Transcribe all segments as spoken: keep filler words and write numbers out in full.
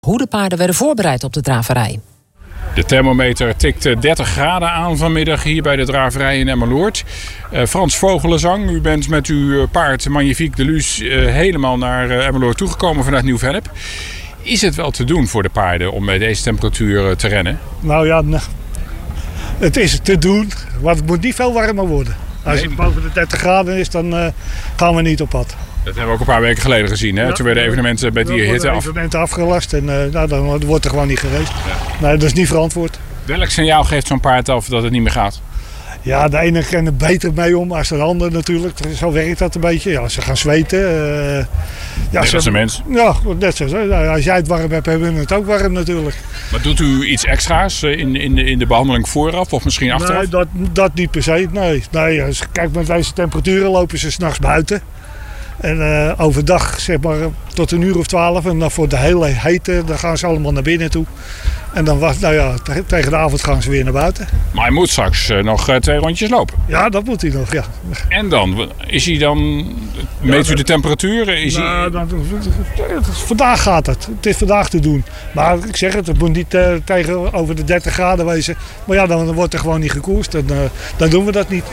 hoe de paarden werden voorbereid op de draverij. De thermometer tikt dertig graden aan vanmiddag hier bij de draverij in Emmeloord. Uh, Frans Vogelenzang, u bent met uw paard Magnifique de Luz uh, helemaal naar uh, Emmeloord toegekomen vanuit Nieuw-Vennep. Is het wel te doen voor de paarden om bij deze temperatuur uh, te rennen? Nou ja, nou, het is te doen, want het moet niet veel warmer worden. Als nee. het boven de dertig graden is, dan uh, gaan we niet op pad. Dat hebben we ook een paar weken geleden gezien. Hè? Ja, Toen werden evenementen bij die hitte af. evenementen afgelast en uh, nou, dan wordt er gewoon niet geweest. Ja. Nee, dat is niet verantwoord. Welk signaal geeft zo'n paard af dat het niet meer gaat? Ja, de ene kan er beter mee om als de ander natuurlijk. Zo werkt dat een beetje. Ja, ze gaan zweten. Uh, ja, net als een mens. Ja, net zo. Nou, als jij het warm hebt, hebben we het ook warm natuurlijk. Maar doet u iets extra's in, in, de, in de behandeling vooraf of misschien achteraf? Nee, dat, dat niet per se. Nee. nee als, kijk, met deze temperaturen lopen ze 's nachts buiten. En uh, overdag zeg maar tot een uur of twaalf. En dan voor de hele hete, dan gaan ze allemaal naar binnen toe. En dan was, nou ja, tegen de avond gaan ze weer naar buiten. Maar hij moet straks uh, nog uh, twee rondjes lopen. Ja, dat moet hij nog, ja. En dan? Is hij dan, meet u de temperatuur? Is nou, hij... dan, vandaag gaat het. Het is vandaag te doen. Maar ik zeg het, het moet niet uh, tegen over de dertig graden wezen. Maar ja, dan wordt er gewoon niet gekoerst. En uh, dan doen we dat niet.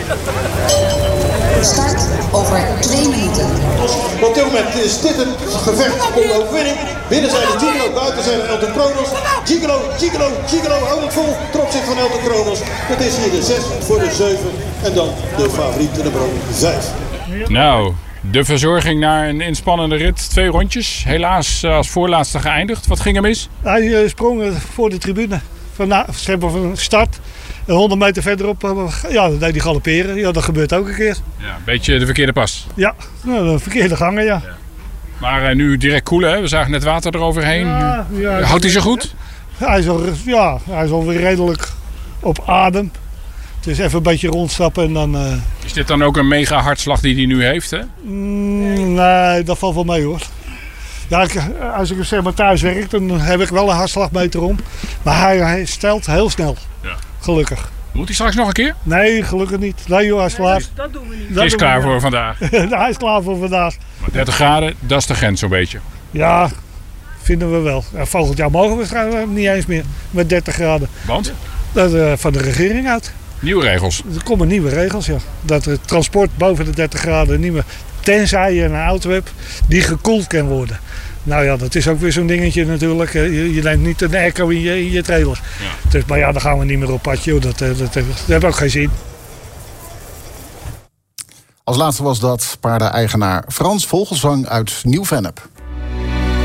Start over twee minuten. Op dit moment is dit een gevecht om de overwinning. Binnen zijn de Gigolo, buiten zijn er Elton Kronos. Gigolo, Gigolo, Gigolo houdt het vol ten opzichte van Elton Kronos. Het is hier de zes voor de zeven en dan de favoriete nummer vijf. Nou, de verzorging naar een inspannende rit. Twee rondjes. Helaas als voorlaatste geëindigd. Wat ging er mis? Hij sprong voor de tribune. Van, zeg maar van start. honderd meter verderop, ja, dan deed hij galopperen. Ja, dat gebeurt ook een keer. Ja, een beetje de verkeerde pas. Ja, nou, de verkeerde gangen, ja. ja. Maar uh, nu direct koelen, hè? We zagen net water eroverheen. Ja, ja, Houdt hij zo goed? Hij is, al, ja, hij is alweer redelijk op adem. Dus even een beetje rondstappen en dan... Uh... Is dit dan ook een mega hartslag die hij nu heeft, hè? Mm, nee, dat valt wel mee, hoor. Ja, ik, als ik zeg maar thuis werk, dan heb ik wel een hartslagmeter om. Maar hij, hij stelt heel snel. Ja. Gelukkig. Moet hij straks nog een keer? Nee, gelukkig niet. Nee joh, hij is klaar. Nee, dat doen we niet. Hij is klaar voor vandaag. Hij is klaar voor vandaag. Maar dertig graden, dat is de grens zo'n beetje. Ja, vinden we wel. Ja, volgend jaar mogen we niet eens meer met dertig graden. Want? Dat uh, van de regering uit. Nieuwe regels? Er komen nieuwe regels, ja. Dat het transport boven de dertig graden niet meer... Tenzij je een auto hebt die gekoeld kan worden. Nou ja, dat is ook weer zo'n dingetje natuurlijk. Je, je neemt niet een airco in je, in je trailer. Ja. Dus, maar ja, dan gaan we niet meer op pad. Joh. Dat, dat, dat, dat heeft ook geen zin. Als laatste was dat paardeneigenaar Frans Vogelenzang uit Nieuw-Vennep.